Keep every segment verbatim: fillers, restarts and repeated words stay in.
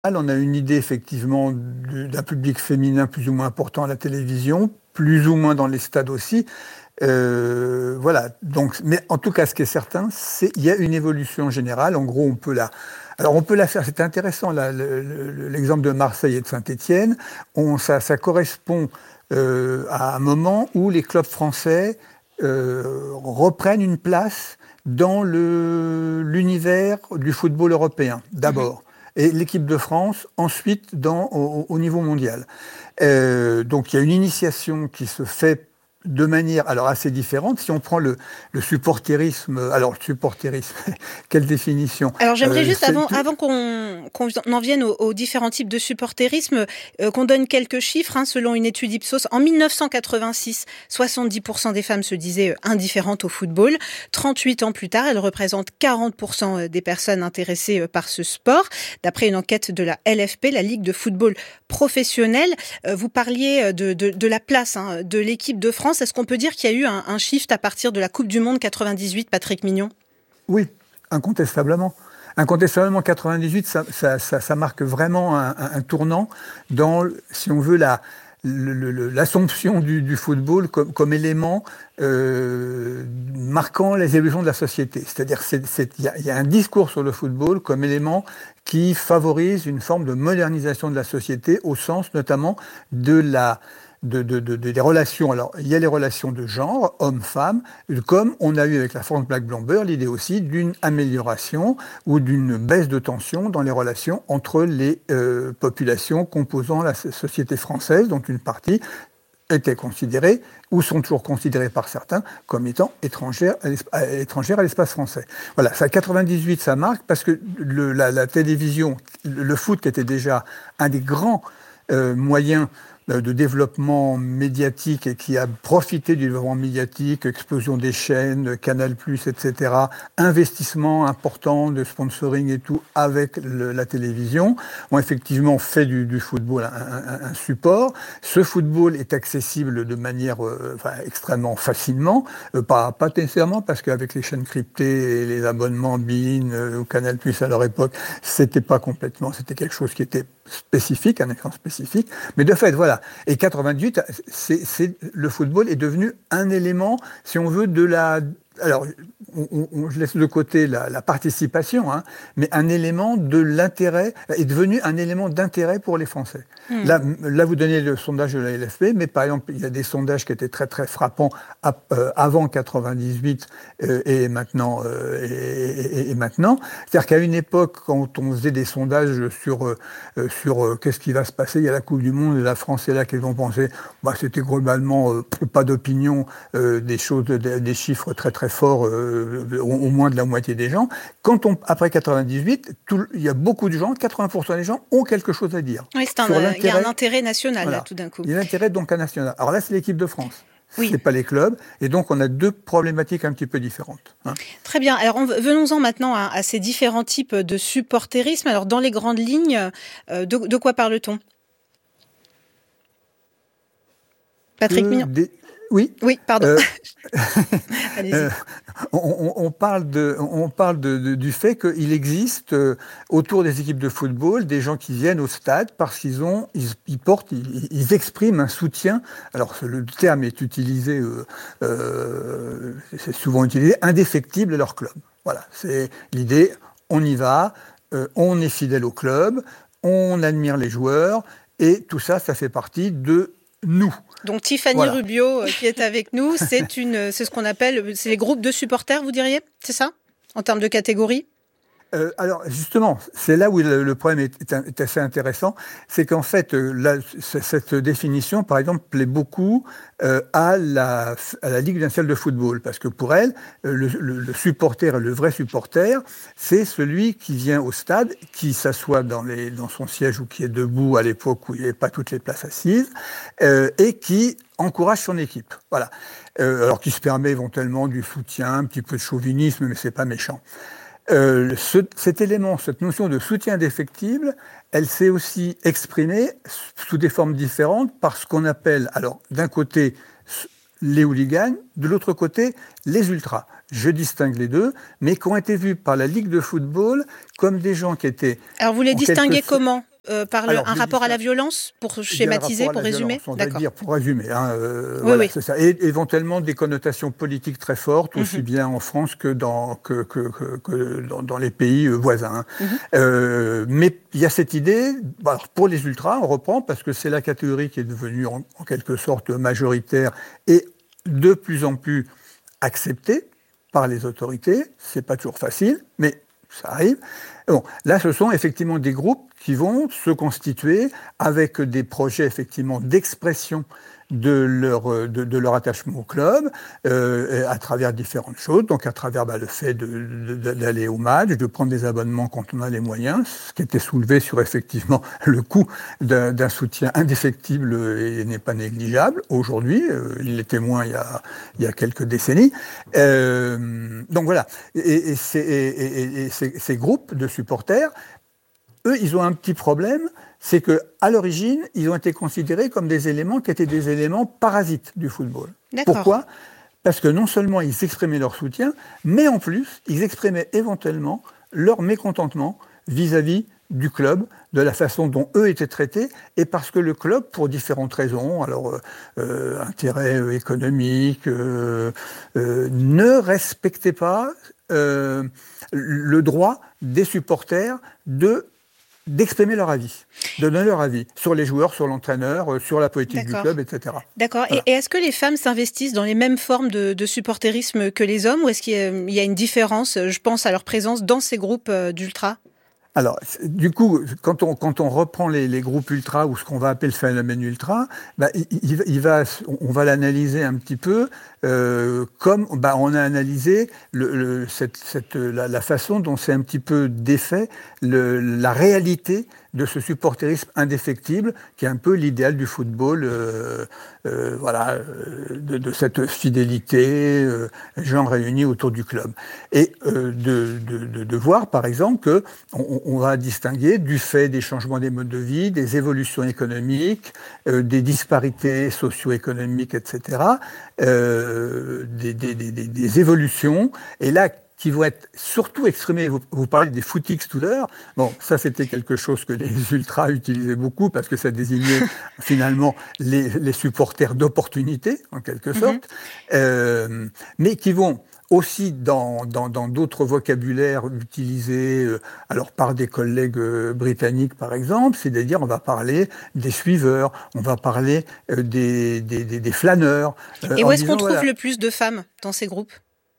On a une idée effectivement d'un public féminin plus ou moins important à la télévision, plus ou moins dans les stades aussi. Euh, voilà. Donc, mais en tout cas, ce qui est certain, c'est qu'il y a une évolution générale. En gros, on peut la, alors on peut la faire. C'est intéressant là, le, le, l'exemple de Marseille et de Saint-Étienne. On, ça, ça correspond euh, à un moment où les clubs français euh, reprennent une place dans le, l'univers du football européen. D'abord. Mmh. Et l'équipe de France, ensuite, dans, au, au niveau mondial. Euh, donc, il y a une initiation qui se fait de manière alors assez différente. Si on prend le, le supporterisme, alors le supporterisme, quelle définition ? Alors j'aimerais euh, juste, avant, tout... avant qu'on, qu'on en vienne aux, aux différents types de supporterisme, euh, qu'on donne quelques chiffres. Hein, selon une étude Ipsos, en dix-neuf cent quatre-vingt-six, soixante-dix pour cent des femmes se disaient indifférentes au football. trente-huit ans plus tard, elles représentent quarante pour cent des personnes intéressées par ce sport. D'après une enquête de la L F P, la Ligue de football professionnel, euh, vous parliez de, de, de la place hein, de l'équipe de France. Est-ce qu'on peut dire qu'il y a eu un, un shift à partir de la Coupe du Monde quatre-vingt-dix-huit, Patrick Mignon ? Oui, incontestablement. Incontestablement, quatre-vingt-dix-huit, ça, ça, ça, ça marque vraiment un, un, un tournant dans, si on veut, la, le, le, l'assomption du, du football comme, comme élément euh, marquant les évolutions de la société. C'est-à-dire qu'il y, y a un discours sur le football comme élément qui favorise une forme de modernisation de la société au sens notamment de la... De, de, de, de, des relations. Alors, il y a les relations de genre, hommes-femmes, comme on a eu avec la France Black Blamber, l'idée aussi d'une amélioration ou d'une baisse de tension dans les relations entre les euh, populations composant la société française, dont une partie étaient considérées, ou sont toujours considérées par certains, comme étant étrangères à, étrangères à l'espace français. Voilà, ça, quatre-vingt-dix-huit, ça marque, parce que le, la, la télévision, le, le foot qui était déjà un des grands euh, moyens de développement médiatique et qui a profité du développement médiatique, explosion des chaînes, Canal+, et cetera, investissement important de sponsoring et tout avec le, la télévision, ont effectivement fait du, du football un, un, un support. Ce football est accessible de manière euh, enfin, extrêmement facilement, euh, pas, pas nécessairement parce qu'avec les chaînes cryptées et les abonnements Bein euh, ou Canal+ à leur époque, c'était pas complètement, c'était quelque chose qui était spécifique, un écran spécifique, mais de fait, voilà. Et quatre-vingt-dix-huit, c'est, c'est, le football est devenu un élément, si on veut, de la... Alors, on, on, on, je laisse de côté la, la participation, hein, mais un élément de l'intérêt, est devenu un élément d'intérêt pour les Français. Mmh. Là, là, vous donnez le sondage de la L F P, mais par exemple, il y a des sondages qui étaient très, très frappants à, euh, avant quatre-vingt-dix-huit euh, et, maintenant, euh, et, et, et maintenant. C'est-à-dire qu'à une époque, quand on faisait des sondages sur, euh, sur euh, qu'est-ce qui va se passer, il y a la Coupe du Monde, et la France est là, qu'elles vont penser, bah, c'était globalement euh, pas d'opinion, euh, des choses, des, des chiffres très, très fort, euh, au, au moins de la moitié des gens. Quand on, après quatre-vingt-dix-huit, tout, il y a beaucoup de gens, quatre-vingts pour cent des gens ont quelque chose à dire. Oui, c'est un, euh, il y a un intérêt national, voilà, là, tout d'un coup. Il y a un intérêt donc à national. Alors là, c'est l'équipe de France. Oui. C'est pas les clubs. Et donc, on a deux problématiques un petit peu différentes. Hein. Très bien. Alors, on, venons-en maintenant à, à ces différents types de supporterisme. Alors, dans les grandes lignes, euh, de, de quoi parle-t-on ? Patrick Mignon. Des... Oui. Oui, pardon. Euh, Allez-y. Euh, on, on parle, de, on parle de, de, du fait qu'il existe euh, autour des équipes de football des gens qui viennent au stade parce qu'ils ont, ils, ils portent, ils, ils expriment un soutien. Alors le terme est utilisé, euh, euh, c'est souvent utilisé, indéfectible à leur club. Voilà, c'est l'idée. On y va, euh, on est fidèle au club, on admire les joueurs et tout ça, ça fait partie de nous. Donc Tiffany voilà. Rubio qui est avec nous, c'est une, c'est ce qu'on appelle, c'est les groupes de supporters, vous diriez, c'est ça, en termes de catégorie ? Euh, alors justement, c'est là où le, le problème est, est, est assez intéressant, c'est qu'en fait, euh, la, cette définition, par exemple, plaît beaucoup euh, à, la, à la Ligue nationale de football, parce que pour elle, euh, le, le, le supporter, le vrai supporter, c'est celui qui vient au stade, qui s'assoit dans, les, dans son siège ou qui est debout à l'époque où il n'y avait pas toutes les places assises, euh, et qui encourage son équipe. Voilà. Euh, alors qui se permet éventuellement du soutien, un petit peu de chauvinisme, mais c'est pas méchant. Euh, ce, cet élément, cette notion de soutien indéfectible, elle s'est aussi exprimée sous des formes différentes par ce qu'on appelle, alors d'un côté, les hooligans, de l'autre côté, les ultras. Je distingue les deux, mais qui ont été vus par la Ligue de football comme des gens qui étaient... Alors vous les distinguez comment ? euh, par le, Alors, un rapport à la violence, pour schématiser, pour résumer. Violence, on va dire pour résumer. Hein, euh, oui, voilà, oui. c'est ça. Et éventuellement des connotations politiques très fortes, aussi Mm-hmm. bien en France que dans, que, que, que, que dans, dans les pays voisins. Mm-hmm. Euh, mais il y a cette idée, alors pour les ultras, on reprend, parce que c'est la catégorie qui est devenue en, en quelque sorte majoritaire et de plus en plus acceptée par les autorités. C'est pas toujours facile, mais ça arrive. Bon, là, ce sont effectivement des groupes qui vont se constituer avec des projets effectivement d'expression de leur, de, de leur attachement au club, euh, à travers différentes choses, donc à travers bah, le fait de, de, d'aller au match, de prendre des abonnements quand on a les moyens, ce qui était soulevé sur effectivement le coût d'un, d'un soutien indéfectible et n'est pas négligeable aujourd'hui, euh, il l'était moins il y a, il y a quelques décennies. Euh, donc voilà, et, et, ces, et, et, et ces, ces groupes de supporters, eux, ils ont un petit problème, c'est qu'à l'origine, ils ont été considérés comme des éléments qui étaient des éléments parasites du football. D'accord. Pourquoi ? Parce que non seulement ils exprimaient leur soutien, mais en plus, ils exprimaient éventuellement leur mécontentement vis-à-vis du club, de la façon dont eux étaient traités, et parce que le club, pour différentes raisons, alors euh, intérêt économique, euh, euh, ne respectait pas euh, le droit des supporters de d'exprimer leur avis, de donner leur avis sur les joueurs, sur l'entraîneur, sur la politique D'accord. du club, et cetera. D'accord. Voilà. Et, et est-ce que les femmes s'investissent dans les mêmes formes de, de supporterisme que les hommes, ou est-ce qu'il y a, il y a une différence, je pense à leur présence dans ces groupes d'ultra ? Alors, du coup, quand on, quand on reprend les, les groupes ultra, ou ce qu'on va appeler le phénomène ultra, bah, il, il, il va, on va l'analyser un petit peu euh, comme bah, on a analysé le, le, cette, cette, la, la façon dont c'est un petit peu défait le, la réalité de ce supporterisme indéfectible, qui est un peu l'idéal du football, euh, euh, voilà, de, de cette fidélité, euh, gens réunis autour du club. Et euh, de, de, de voir, par exemple, que on, on va distinguer du fait des changements des modes de vie, des évolutions économiques, euh, des disparités socio-économiques, et cetera, euh, des, des, des, des évolutions. Et là, qui vont être surtout exprimés, vous, vous parlez des footix tout à l'heure, bon, ça c'était quelque chose que les ultras utilisaient beaucoup parce que ça désignait finalement les, les supporters d'opportunité, en quelque sorte, mm-hmm. euh, mais qui vont aussi dans, dans, dans d'autres vocabulaires utilisés euh, alors par des collègues euh, britanniques par exemple, c'est-à-dire on va parler des suiveurs, on va parler euh, des, des, des, des flâneurs. Euh, Et où est-ce disant, qu'on trouve voilà, le plus de femmes dans ces groupes ?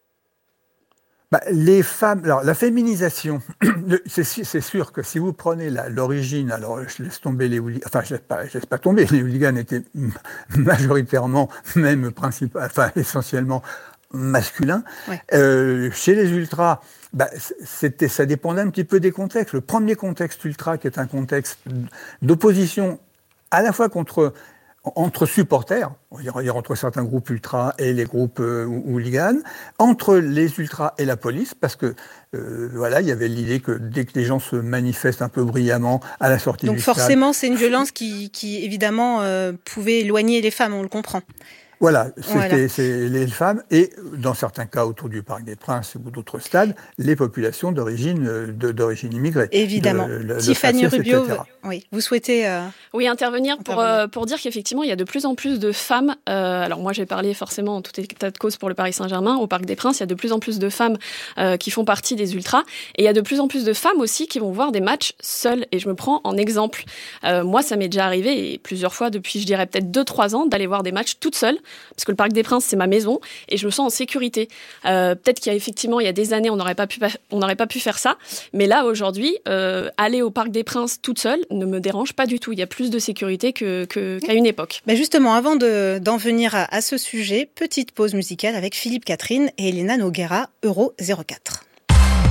Bah, les femmes, alors la féminisation, c'est, c'est sûr que si vous prenez la, l'origine, alors je laisse tomber les hooligans, enfin je laisse pas, je laisse pas tomber, les hooligans étaient majoritairement, même principal, enfin essentiellement masculins. Ouais. Euh, chez les ultras, bah, c'était, ça dépendait un petit peu des contextes. Le premier contexte ultra, qui est un contexte d'opposition à la fois contre entre supporters, on va dire entre certains groupes ultras et les groupes euh, hooligans, entre les ultras et la police, parce que euh, voilà, il y avait l'idée que dès que les gens se manifestent un peu bruyamment à la sortie Donc du stade... Donc forcément, c'est une violence qui, qui évidemment, euh, pouvait éloigner les femmes, on le comprend. Voilà, c'était, voilà. c'est les femmes et, dans certains cas, autour du Parc des Princes ou d'autres stades, les populations d'origine, de, d'origine immigrée. Évidemment. De, le, Tiffany Rubio, oui, vous souhaitez... Euh, oui, intervenir, intervenir. Pour, euh, pour dire qu'effectivement, il y a de plus en plus de femmes. Euh, alors moi, j'ai parlé forcément en tout état de cause pour le Paris Saint-Germain. Au Parc des Princes, il y a de plus en plus de femmes euh, qui font partie des ultras. Et il y a de plus en plus de femmes aussi qui vont voir des matchs seules. Et je me prends en exemple. Euh, moi, ça m'est déjà arrivé, et plusieurs fois depuis, je dirais, peut-être deux trois ans, d'aller voir des matchs toute seule. Parce que le Parc des Princes, c'est ma maison et je me sens en sécurité. Euh, peut-être qu'il y a effectivement, il y a des années, on n'aurait pas pu, on n'aurait pas pu faire ça. Mais là, aujourd'hui, euh, aller au Parc des Princes toute seule ne me dérange pas du tout. Il y a plus de sécurité que, que, qu'à une époque. Mais justement, avant de, d'en venir à, à ce sujet, petite pause musicale avec Philippe Catherine et Elena Noguera, Euro zéro quatre.